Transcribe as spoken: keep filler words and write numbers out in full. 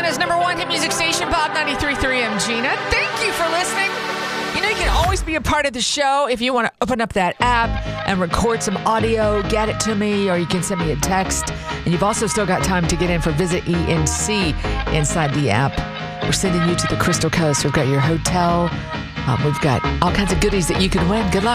Atlanta's number one hit music station, Bob ninety-three point three. I'm Gina. Thank you for listening. You know, you can always be a part of the show if you want to open up that app and record some audio, get it to me, or you can send me a text. And you've also still got time to get in for Visit E N C inside the app. We're sending you to the Crystal Coast. We've got your hotel. Um, we've got all kinds of goodies that you can win. Good luck.